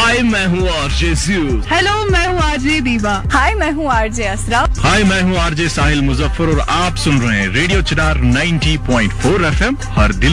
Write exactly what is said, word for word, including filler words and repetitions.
हाय मैं हूँ RJ Zeus. Hello मैं हूँ आरजे दीवा। हाय मैं हूँ आरजे असरा। हाय मैं हूँ आरजे साहिल मुजफ्फर और आप सुन रहे हैं रेडियो चिनार नब्बे पॉइंट चार एफएम, हर दिल